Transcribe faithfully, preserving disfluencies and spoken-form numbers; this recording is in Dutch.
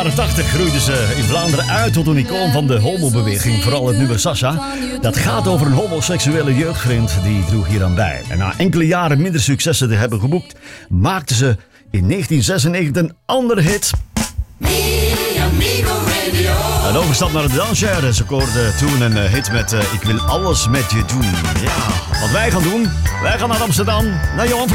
jaren tachtig groeide ze in Vlaanderen uit tot een icoon van de homobeweging. Vooral het nummer Sasha. Dat gaat over een homoseksuele jeugdvriend die droeg hier aan bij. En na enkele jaren minder successen te hebben geboekt, maakte ze in negentien zesennegentig een andere hit. Een overstap naar de dansjaren. Ze scoorde toen een hit met uh, Ik wil alles met je doen. Ja, wat wij gaan doen, wij gaan naar Amsterdam, naar Johan